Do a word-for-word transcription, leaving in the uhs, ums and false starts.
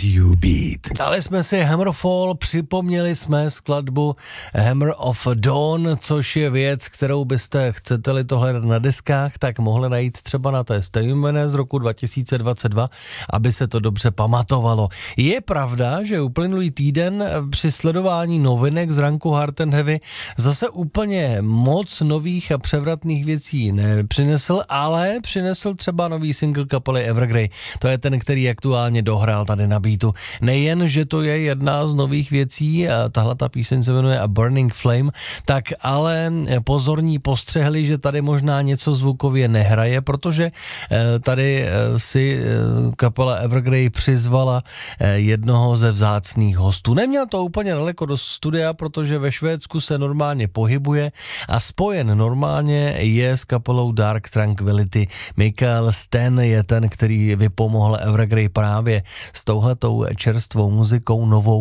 Radio Beat. Dali jsme si Hammerfall, připomněli jsme skladbu Hammer of Dawn, což je věc, kterou byste, chcete-li to hledat na deskách, tak mohli najít třeba na té stejné z roku dva tisíce dvacet dva, aby se to dobře pamatovalo. Je pravda, že uplynulý týden při sledování novinek z ranku Hard and Heavy zase úplně moc nových a převratných věcí nepřinesl, ale přinesl třeba nový single kapely Evergrey. To je ten, který aktuálně dohrál tady na beatu. Nejen, že to je jedna z nových věcí, tahle ta píseň se jmenuje A Burning Flame, tak ale pozorní postřehli, že tady možná něco zvukově nehraje, protože tady si kapela Evergrey přizvala jednoho ze vzácných hostů. Neměl to úplně daleko do studia, protože ve Švédsku se normálně pohybuje a spojen normálně je s kapelou Dark Tranquillity. Mikael Sten je ten, který vypomohl Evergrey právě s touhletou čerstvou muzikou novou.